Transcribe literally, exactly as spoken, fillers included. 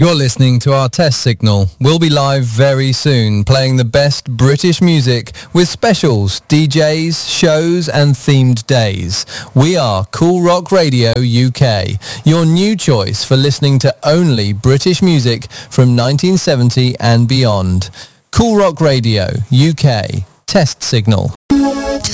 You're listening to our test signal. We'll be live very soon, playing the best British music with specials, D Js, shows and themed days. We are Cool Rock Radio U K, your new choice for listening to only British music from nineteen seventy and beyond. Cool Rock Radio U K, test signal.